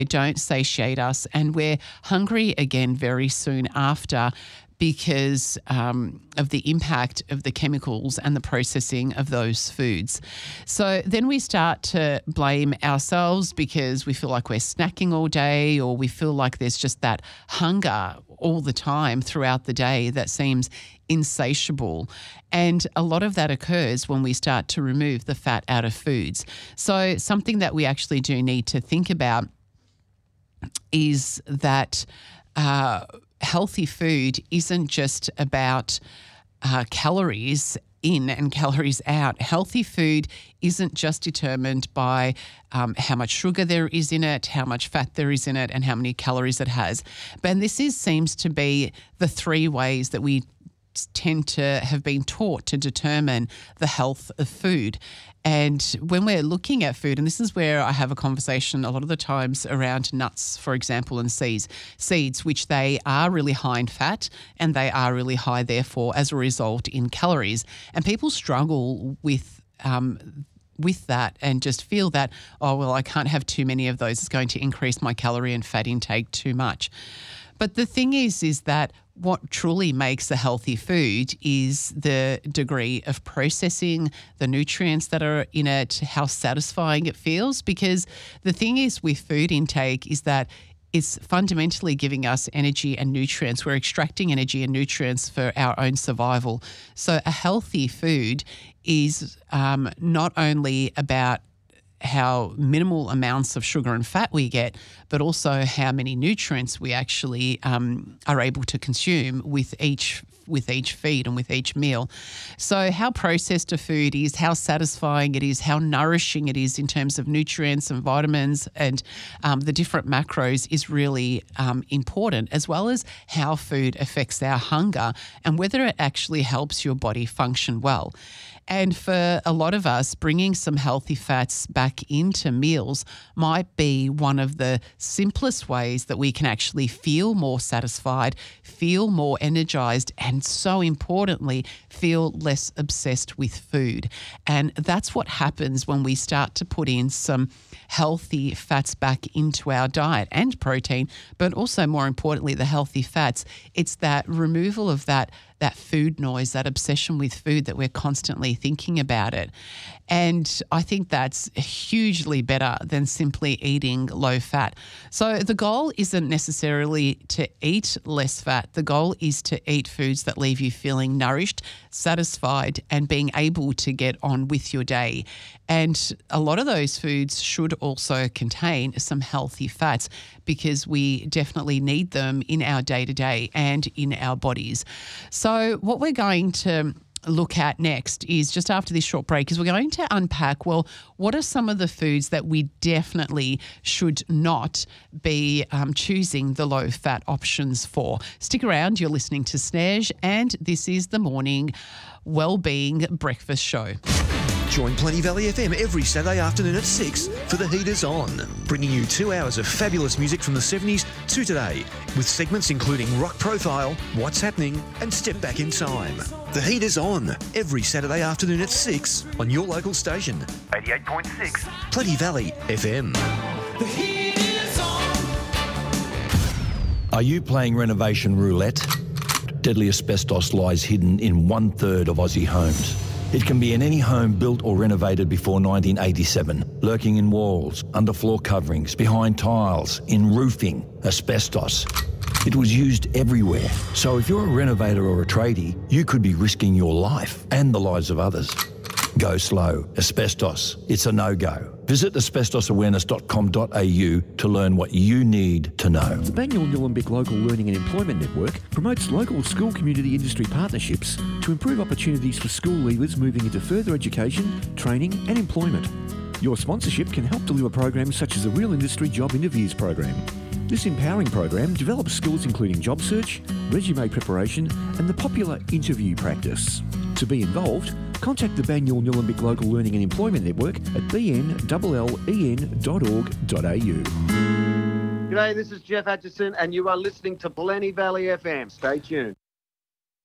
don't satiate us, and we're hungry again very soon after because of the impact of the chemicals and the processing of those foods. So then we start to blame ourselves because we feel like we're snacking all day, or we feel like there's just that hunger all the time throughout the day that seems insatiable. And a lot of that occurs when we start to remove the fat out of foods. So something that we actually do need to think about is that healthy food isn't just about calories in and calories out. Healthy food isn't just determined by how much sugar there is in it, how much fat there is in it, and how many calories it has. But seems to be the three ways that we tend to have been taught to determine the health of food. And when we're looking at food, and this is where I have a conversation a lot of the times around nuts, for example, and seeds, which they are really high in fat and they are really high, therefore, as a result, in calories. And people struggle with that and just feel that, oh, well, I can't have too many of those. It's going to increase my calorie and fat intake too much. But the thing is that what truly makes a healthy food is the degree of processing, the nutrients that are in it, how satisfying it feels. Because the thing is with food intake is that it's fundamentally giving us energy and nutrients. We're extracting energy and nutrients for our own survival. So a healthy food is not only about how minimal amounts of sugar and fat we get, but also how many nutrients we actually are able to consume with each feed and with each meal. So how processed a food is, how satisfying it is, how nourishing it is in terms of nutrients and vitamins and the different macros is really important, as well as how food affects our hunger and whether it actually helps your body function well. And for a lot of us, bringing some healthy fats back into meals might be one of the simplest ways that we can actually feel more satisfied, feel more energized, and so importantly, feel less obsessed with food. And that's what happens when we start to put in some healthy fats back into our diet, and protein, but also more importantly, the healthy fats. It's that removal of that food noise, that obsession with food that we're constantly thinking about it. And I think that's hugely better than simply eating low fat. So the goal isn't necessarily to eat less fat. The goal is to eat foods that leave you feeling nourished, satisfied, and being able to get on with your day. And a lot of those foods should also contain some healthy fats because we definitely need them in our day-to-day and in our bodies. So what we're going to look at next is, just after this short break, is we're going to unpack, well, what are some of the foods that we definitely should not be choosing the low-fat options for. Stick around. You're listening to Snej, and this is the Morning Wellbeing Breakfast Show. Join Plenty Valley FM every Saturday afternoon at 6 for The Heat Is On, bringing you 2 hours of fabulous music from the 70s to today, with segments including Rock Profile, What's Happening, and Step Back in Time. The Heat Is On, every Saturday afternoon at 6 on your local station. 88.6 Plenty Valley FM. The Heat Is On. Are you playing renovation roulette? Deadly asbestos lies hidden in 1/3 of Aussie homes. It can be in any home built or renovated before 1987, lurking in walls, underfloor coverings, behind tiles, in roofing, asbestos. It was used everywhere. So if you're a renovator or a tradie, you could be risking your life and the lives of others. Go slow. Asbestos. It's a no-go. Visit asbestosawareness.com.au to learn what you need to know. The Banyule Nillumbik Local Learning and Employment Network promotes local school community industry partnerships to improve opportunities for school leavers moving into further education, training and employment. Your sponsorship can help deliver programs such as the Real Industry Job Interviews program. This empowering program develops skills including job search, resume preparation and the popular interview practice. To be involved, contact the Banyule Nillumbik Local Learning and Employment Network at bnllen.org.au. G'day, this is Jeff Atchison and you are listening to Plenty Valley FM. Stay tuned.